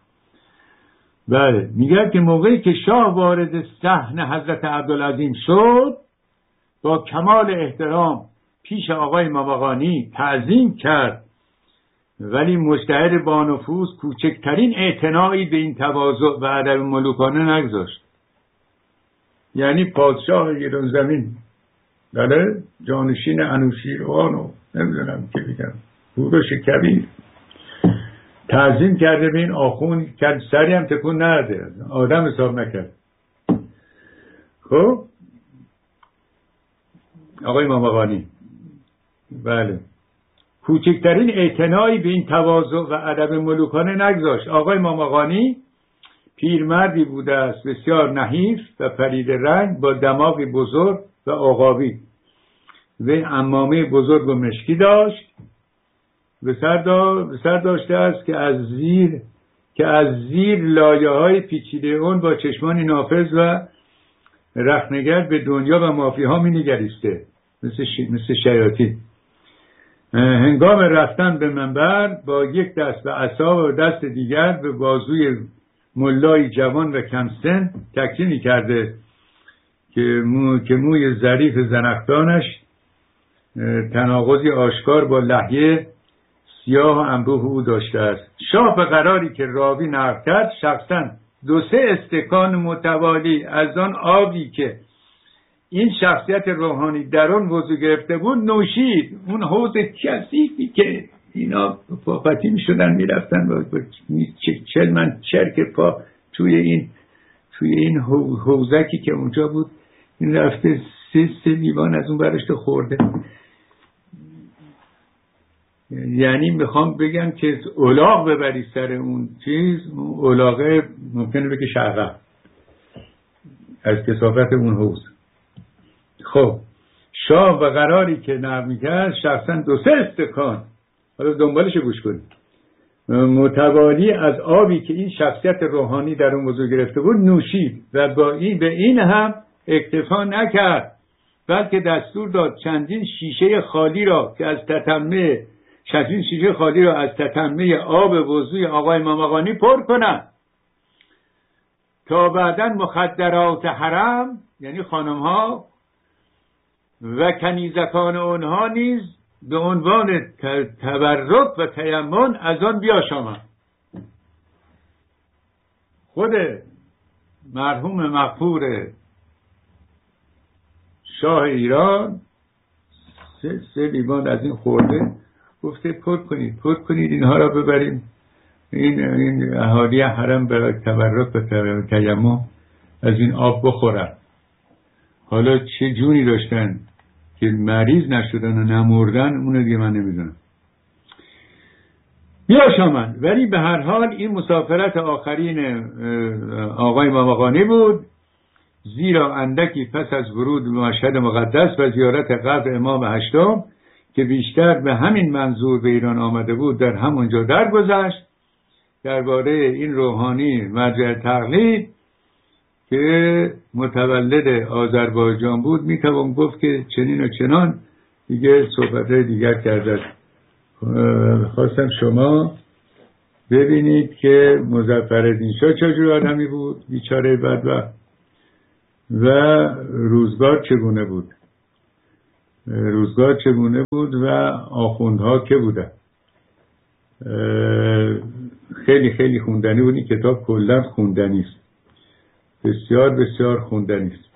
بله، میگه که موقعی که شاه وارد صحن حضرت عبدالعظیم شد با کمال احترام پیش آقای ماماقانی تعظیم کرد، ولی مجتهد با نفوذ کوچکترین اعتنایی به این تواضع و ادب ملوکانه نگذاشت. یعنی پادشاه ایران زمین، بله، جانشین انوشیروان و نمیدونم که بگم کوروش کبیر تعظیم کرده به این آخوند، کرد سری هم تکون نرده، آدم حساب نکرد. خب آقای ماماقانی، بله، کوچکترین اعتنایی به این تواضع و ادب ملوکانه نگذاشت. آقای ماماقانی پیرمردی بوده است بسیار نحیف و پرید رنگ با دماغی بزرگ و عقابی و عمامه بزرگ و مشکی داشت. به سر, دا... به سر داشته است که از زیر که از زیر لایه های پیچیده اون با چشمانی نافذ و رخنگر به دنیا و مافیها می نگریسته مثل, ش... مثل شیاطین. هنگام رفتن به منبر با یک دست به عصا و دست دیگر به بازوی ملای جوان و کم سن تکیه می کرده که, مو... که موی ظریف زنخدانش تناقضی آشکار با لحیه سیاه و انبوه او داشته است. شاه به قراری که راوی نقل کرد شخصا دو سه استکان متوالی از آن آبی که این شخصیت روحانی در آن وضو گرفته بود نوشید. اون حوض کثیفی که اینا پاپتی می شدن می رفتن و چل من چرک پا توی این توی این حوزکی که اونجا بود، این رفته سه سه لیوان از اون برشته خورده. یعنی میخوام بگم که الاغ ببری سر اون چیز، اون الاغه ممکنه بگه شعقه از کثافت اون حوض. خب شاه و قراری که نقل میکرد شخصا دو سه استکان، حالا دنبالش گوش کنید، متوالی از آبی که این شخصیت روحانی در اون وضو گرفته بود نوشید و با این به این هم اکتفا نکرد، بلکه دستور داد چندین شیشه خالی را که از تتمه چندین شیشه خالی را از تتمه آب وضوی آقای ماماقانی پر کنند تا بعداً مخدرات حرم، یعنی خانم ها و کنیزکان اونها نیز به عنوان تبرک و تیمم از آن بیاشامند. خود مرحوم مغفور شاه ایران سه, سه لیوان از این خورده، گفته پر کنید پر کنید اینها را ببریم این این اهالی حرم برای تبرک و تیمم از این آب بخورن. حالا چه جونی داشتن که مریض نشدن و نمردن اونو دیگه من نمیدونم. بیاشامن. ولی به هر حال این مسافرت آخرین آقای ماماقانی بود، زیرا اندکی پس از ورود به مشهد مقدس و زیارت قبر امام هشتم که بیشتر به همین منظور به ایران آمده بود در همونجا درگذشت. درباره این روحانی مرجع تقلید که متولد آذربایجان بود میتوان گفت که چنین و چنان دیگه صحبت دیگر کرده. خواستم شما ببینید که مظفرالدین شاه چجور آدمی بود، بیچاره بدبخت، و روزگار چگونه بود روزگار چگونه بود و آخوندها که بودن. خیلی خیلی خوندنی بود. این کتاب کلا خوندنی است، بسیار بسیار خوندنی است.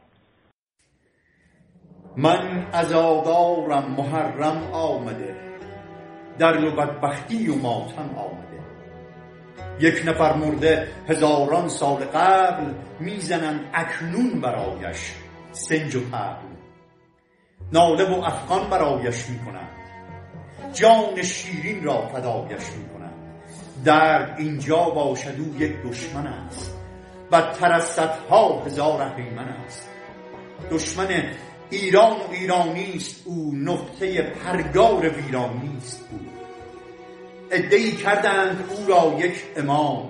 من عزادارم محرم آمده، در و بدبختی و ماتم آمده. یک نفر مرده هزاران سال قبل، میزنن اکنون برایش سنج و طبل. ناله و افغان برایش میکنند، جان شیرین را فدایش میکنند. درد اینجا باشد او یک دشمن است، بدتر از صدها هزار اهریمن است. دشمن ایران و ایرانیست او، نقطه پرگار ویرانیست او. عده‌ای کردند او را یک امام،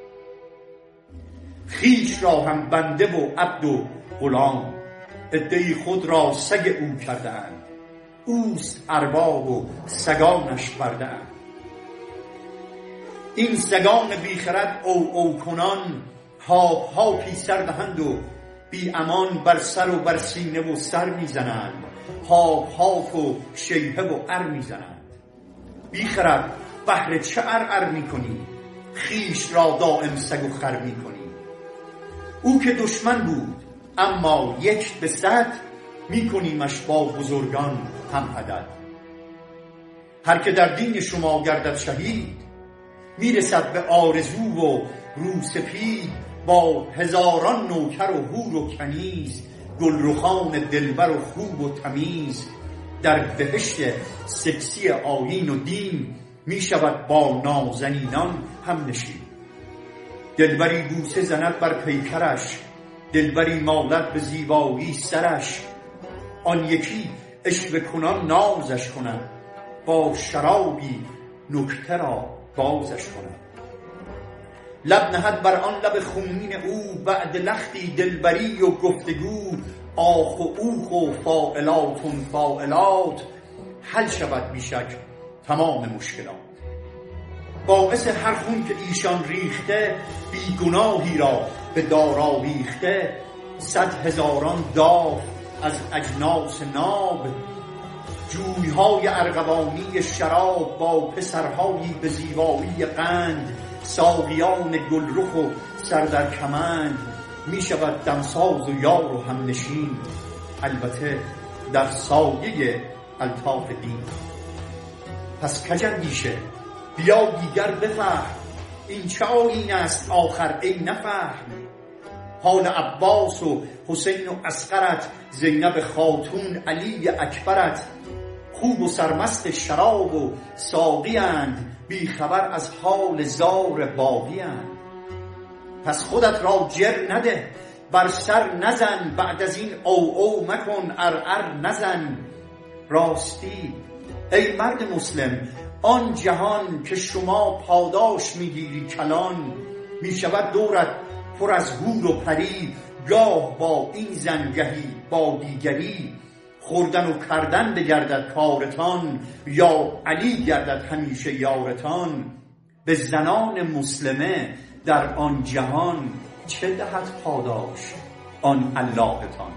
خویش را هم بنده و عبد و غلام. عده‌ای خود را سگ او کردند، اوست ارباب و سگانش برده‌اند. این سگان بیخرد او او کنان، هاپ هاپی سر دهند و بی امان بر سر و بر سینه و سر میزنند. هاپ هاپ و شیهه و ار میزنند. بیخرد بهر چه ار ار میکنی، خیش را دائم سگ و خر میکنی. او که دشمن بود اما یک به صد، میکنیمش با بزرگان هم عدد. هر که در دین شما گردد شهید، میرسد به آرزو و رو سپید. با هزاران نوکر و حور و کنیز، گلرخان دلبر و خوب و تمیز. در بهشت سکسی آیین و دین، میشود با نازنینان هم نشین. دلبری بوسه زند بر پیکرش، دلبری مالد به زیبایی سرش. آن یکی عشوه کنان نازش کند، با شرابی نکته را بازش کند. لب نهد بر آن لب خونین او، بعد لختی دلبری و گفتگو. آخ و اوخ و فاعلاتون فاعلات، حل شود بیشک تمام مشکلات. باعث هر خون که ایشان ریخته، بی گناهی را به دار آویخته. صد هزاران داغ از اجناس ناب، جویهای ارغوانی شراب. با پسرهایی به زیبایی قند، ساقیان گلرخ و سر در کمند. می شود دمساز و یار و هم نشین، البته در سایه الطاف دین. پس کجندیشه بیا دیگر بفهم، این چه آیین است آخر ای نفهم. حال عباس و حسین و اصغرت، زینب خاتون علی اکبرت. خوب و سرمست شراب و ساقی اند، بی خبر از حال زار باقی اند. پس خودت را جر نده، بر سر نزن. بعد از این او او مکن، ار ار نزن. راستی ای مرد مسلم، آن جهان که شما پاداش میگیری کلان. میشود دورت پر از حور و پری، گاه با این زنگهی با دیگری. خوردن و کردن بگردد کارتان، یا علی گردد همیشه یارتان. به زنان مسلمه در آن جهان، چه دهد پاداش آن اللهتان.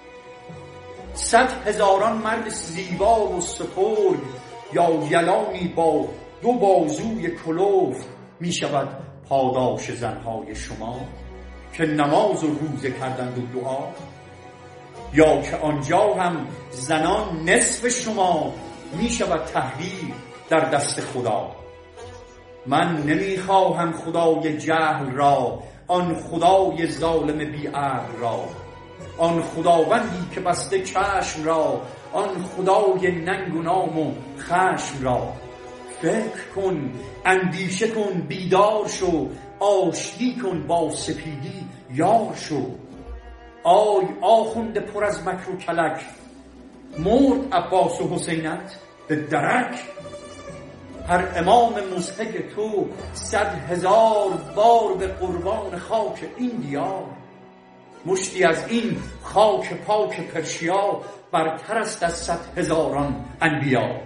صد هزاران مرد زیبا و سپرد، یا یلانی با دو بازوی کلوف. می شود پاداش زنهای شما، که نماز و روزه کردند و دعا. یا که آنجا هم زنان نصف شما، می شود تحریر در دست خدا. من نمی خواهم خدای جهل را، آن خدای ظالم بی عقل را. آن خداوندی که بسته چشم را، آن خدای ننگ و نام و خشم را. فکر کن، اندیشه کن، بیدار شو. آشتی کن با سپیدی یار شو. آی آخونده پر از مکر و کلک، مرد عباس و حسینت به درک. هر امام مضحک تو صد هزار بار، به قربان خاک این دیار. مشتی از این خاک پاک پرشیا برتر است از صد هزاران انبیا.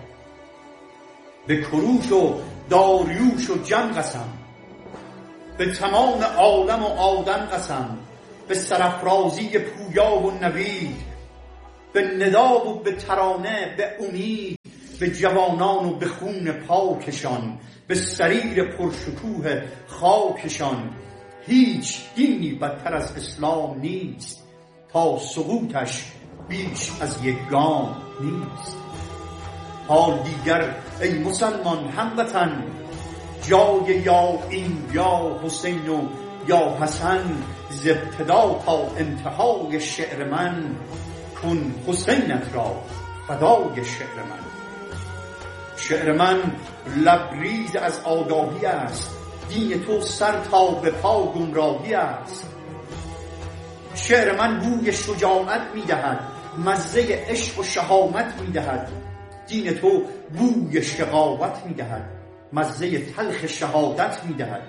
به کروش و داریوش و جم قسم، به تمام عالم و آدم قسم، به سرافرازی پویا و نوید، به ندا و به ترانه، به امید، به جوانان و به خون پاکشان، به سریر پرشکوه خاکشان. هیچ دینی بدتر از اسلام نیست، تا سقوطش بیش از یک گام نیست. حال دیگر ای مسلمان هموطن، جای یا این یا حسین و یا حسن، ز ابتدا تا انتهای شعر من، کن حسینت را فدای شعر من. شعر من لبریز از آگاهی است، دین تو سر تا به پا گمراهی است. شعر من بوی شجاعت میدهد، مزه عشق و شهامت میدهد. دین تو بوی شقاوت میدهد، مزه تلخ شهادت میدهد.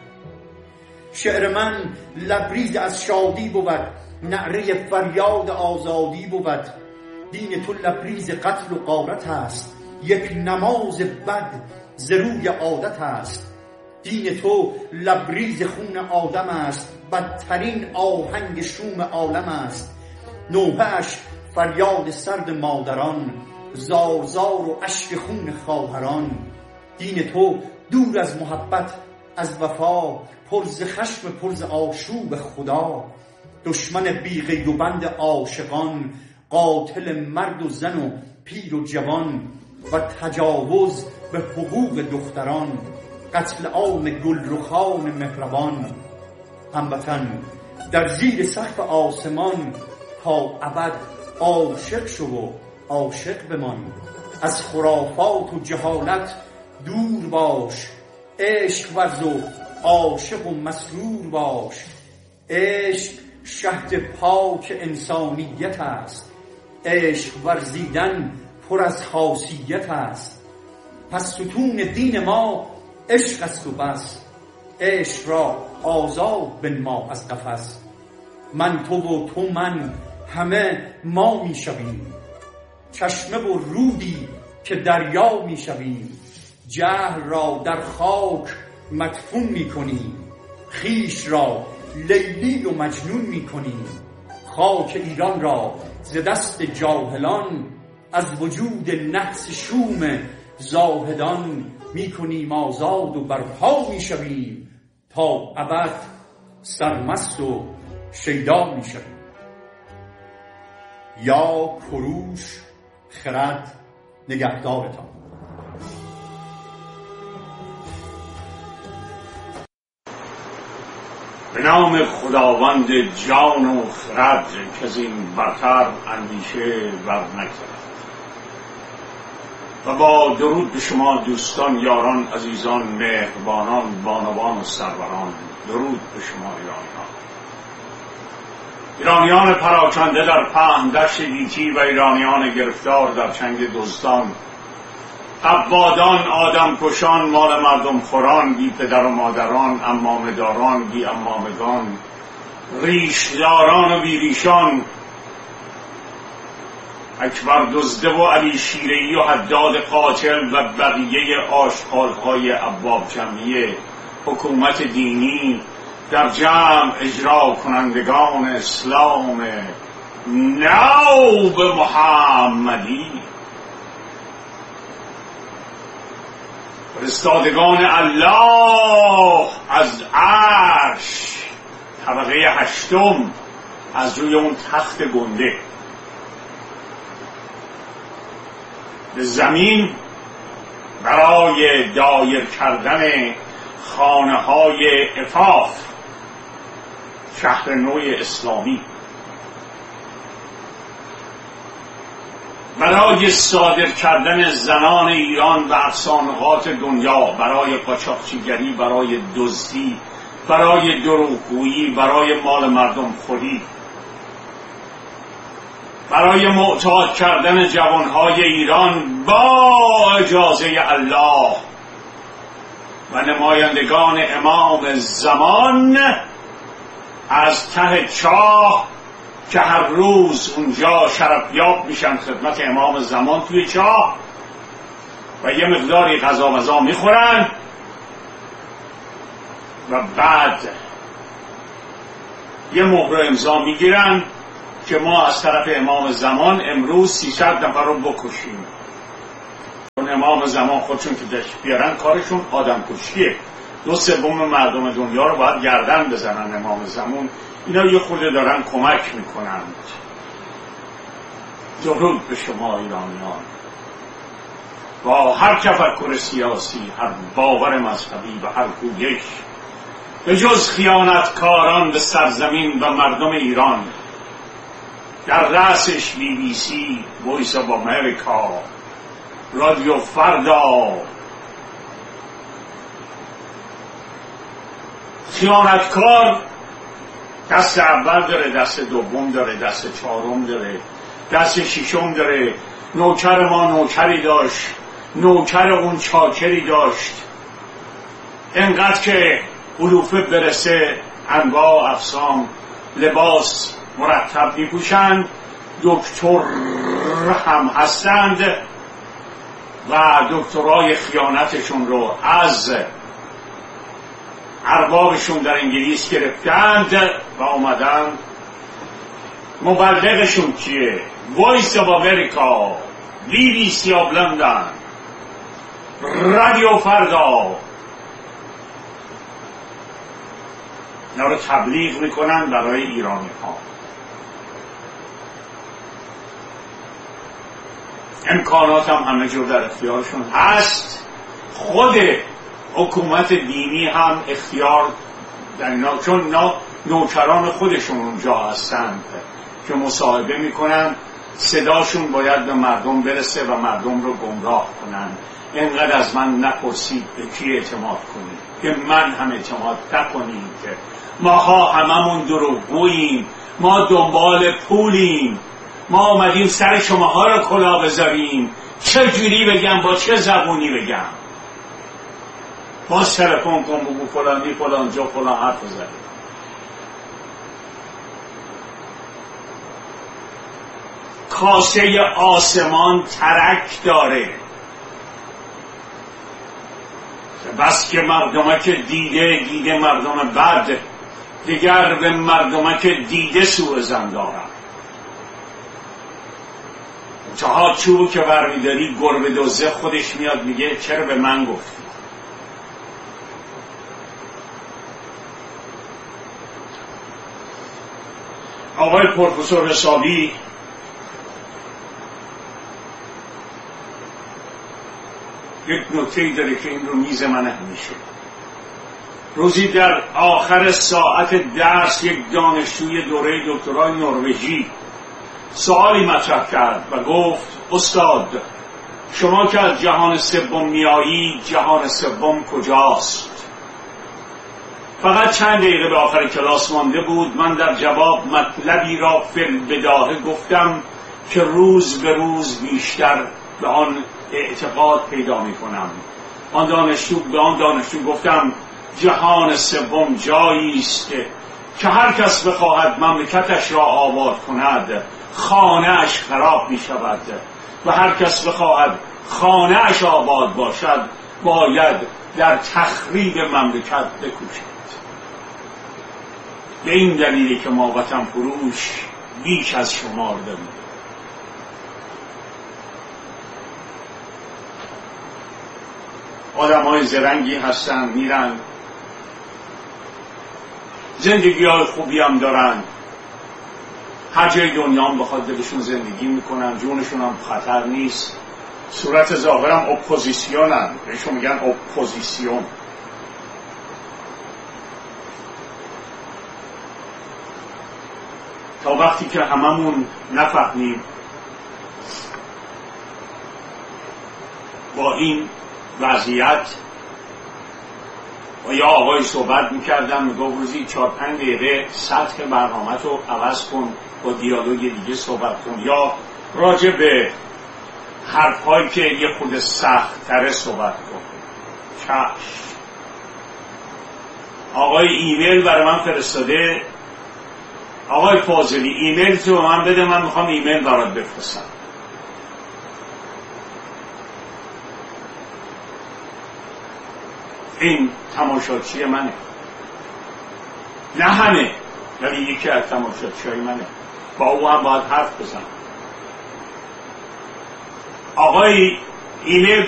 شعر من لبریز از شادی بود، نعره فریاد آزادی بود. دین تو لبریز قتل و غارت است، یک نماز بد ز روی عادت است. دین تو لبریز خون آدم است، بدترین آهنگ شوم عالم است. نوحه‌اش فریاد سرد مادران، زار زار و اشک خون خواهران. دین تو دور از محبت از وفا، پر ز خشم پر ز آشوب خدا. دشمن بی قید و بند عاشقان، قاتل مرد و زن و پیر و جوان. و تجاوز به حقوق دختران، قتل عام گلرخان مهربان. هموطن در زیر سقف آسمان، تا ابد عاشق شو و عاشق بمان. از خرافات و جهالت دور باش، عشق ورز و عاشق و مسرور باش. عشق شهد پاک انسانیت است، عشق ورزیدن پر از خاصیت است. پس ستون دین ما عشق است و بس، عشق را آزاد بنما از قفس. من تو و تو من همه ما می شویم، چشمه و رودی که دریا می شویم. جهل را در خاک مدفون می کنیم، خویش را لیلی و مجنون می کنیم. خاک ایران را ز دست جاهلان، از وجود نحس شوم زاهدان. می کنیم آزاد و برپا می شویم، تا ابد سرمست و شیدا می شویم. یا کروش خرد نگهدارتان. به نام خداوند جان و خرد، که از این برتر اندیشه بر نگذرد. و با درود به شما دوستان، یاران، عزیزان، مهربانان، بانوان و سروران. درود به شما ایرانیان، ایرانیان پراکنده در پهن دشت گیتی و ایرانیان گرفتار در چنگ دزدان. قبادان، آدم کشان، مال مردم خوران، بی پدر و مادران، عمامه داران، بی عمامگان، ریشداران و بی ریشان. اکبر دزده و علی شیره‌ای و حداد قاتل و بقیه آشغال‌های ابواب جمعیه حکومت دینی در جمع اجرا کنندگان اسلام نو به محمدی. فرستادگان الله از عرش، طبقه هشتم از روی اون تخت گنده به زمین برای دایر کردن خانه های عفاف شهر نو اسلامی، برای صادر کردن زنان ایران به افسانه‌هات دنیا، برای قاچاقچیگری، برای دزدی، برای دروغگویی، برای مال مردم خوری، برای معتاد کردن جوانهای ایران با اجازه الله و نمایندگان امام زمان از ته چاه که هر روز اونجا شرفیاب میشن خدمت امام زمان توی چاه و یه مقداری غذا مزا میخورن و بعد یه مهر امضا میگیرن که ما از طرف امام زمان امروز سیصد نفر رو بکشیم. اون امام زمان خودشون که دست بیارن کارشون آدم کشیه. دو سوم مردم دنیا رو باید گردن بزنن امام زمان. اینا یه خورده دارن کمک میکنند. درود به شما ایرانیان. با هر تفکر سیاسی، هر باور مذهبی و هر گویش، به جز خیانتکاران به سرزمین و مردم ایران، در رأسش بی بی سی، وایس آف امریکا، رادیو فردا، خیانتکار دست اول داره، دست دوم داره، دست چهارم داره، دست ششم داره. نوکر ما نوکری داشت، نوکر اون چاکری داشت. انقدر که علوفه برسه انواع اقسام لباس مرتب میپوشند، دکتر هم هستند و دکترای خیانتشون رو از اربابشون در انگلیس گرفتند و آمدن. مبلغشون کیه؟ وایس آف امریکا، بی بی سی آف لندن، رادیو فردا. اینا رو تبلیغ میکنن برای ایرانی ها. امکانات هم همه جور در اختیارشون هست. خود حکومت دینی هم اختیار در اینا، چون اینا نوکران خودشون اونجا هستند که مصاحبه میکنن. صداشون باید به مردم برسه و مردم رو گمراه کنن. اینقدر از من نپرسید به کی اعتماد کنید، که من هم اعتماد نکنید. ماها هممون دروغگوییم، ما دنبال پولیم، ما آمدیم سر شماها رو کلا بذاریم. چه جوری بگم، با چه زبونی بگم؟ باز تلفن کن بگو فلانی فلان جا فلان حرف بزنیم. کاسه آسمان ترک داره، بس که مردمک دیده دیده مردم بد، دیگر به مردمک دیده سوء ظن دارم. چهار چوب که برمیداری گربه دوزه خودش میاد میگه چرا به من گفتی؟ آقای پروفسور حسابی یک نکته‌ای داره که این رو میز من همیشه. روزی در آخر ساعت درس یک دانشجوی دوره دکترای نروژی سوالی مطرح کرد و گفت استاد، شما که از جهان سوم میایی، جهان سوم کجاست؟ فقط چند دقیقه به آخر کلاس مانده بود. من در جواب مطلبی را فی البداهه گفتم که روز به روز بیشتر به آن اعتقاد پیدا می کنم. آن دانشجو به آن دانشجو گفتم جهان سوم جایی است که هر کس بخواهد مملکتش را آباد کند خانه‌اش خراب می شود و هر کس بخواهد خانه‌اش آباد باشد باید در تخریب مملکت بکوشد. به این دلیلی که ما وطن فروش بیش از شمار داریم. آدم های زرنگی هستن، میرن زندگی های خوبی هم دارن، هر جای دنیا هم بخواد دلشون زندگی میکنن، جونشون هم خطر نیست. صورت ظاهرم اپوزیسیون هم بهشون میگن اپوزیسیون. تا وقتی که هممون نفهمیم با این وضعیت. و یا آقای صحبت میکردم میگو روزی چهار پنج دقیقه سطح برنامه رو عوض کن، با دیالوگ دیگه صحبت کن، یا راجع به حرفهایی که یه خود سخت تره صحبت کن. چشم. آقای ایمیل برای من فرستاده آقای فاضلی ایمیل تو من بده، من میخوام ایمیل برات بفرستم. این تماشاچی منه، نه همه، ولی یکی از تماشاچیای منه، با او هم باید حرف بزنم. آقای ایمیل